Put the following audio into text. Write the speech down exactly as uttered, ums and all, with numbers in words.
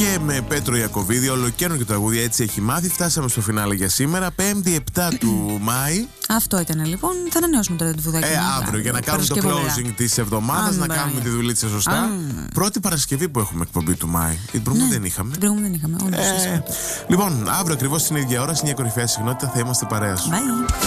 Και με Πέτρο Ιακωβίδη, ολοκαίνουργιο τραγούδι, έτσι έχει μάθει. Φτάσαμε στο φινάλε για σήμερα, πέμπτη επτά του Μάη. Αυτό ήταν λοιπόν. Θα ανανεώσουμε τώρα το βουδάκι. Ε, αύριο για να κάνουμε το closing της εβδομάδας, να κάνουμε τη δουλίτσα σωστά. Αν. Πρώτη Παρασκευή που έχουμε εκπομπή του Μάη. Την προηγούμενη ναι, δεν είχαμε. Την προηγούμενη δεν είχαμε. Όντως, ε, λοιπόν, αύριο ακριβώς στην ίδια ώρα, στην ίδια κορυφαία συχνότητα θα είμαστε παρέα σου. Bye.